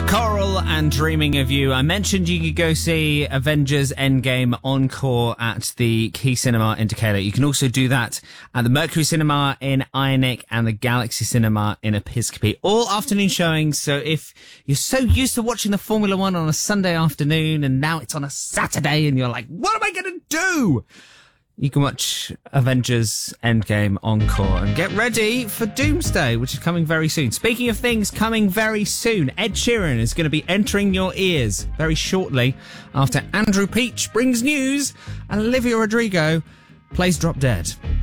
Coral and Dreaming of You. I mentioned you could go see Avengers Endgame Encore at the Key Cinema in Decatur. You can also do that at the Mercury Cinema in Ionic and the Galaxy Cinema in Episcopi. All afternoon showings, so if you're so used to watching the Formula One on a Sunday afternoon and now it's on a Saturday and you're like, what am I going to do? You can watch Avengers Endgame Encore and get ready for Doomsday, which is coming very soon. Speaking of things coming very soon, Ed Sheeran is going to be entering your ears very shortly after Andrew Peach brings news and Olivia Rodrigo plays Drop Dead.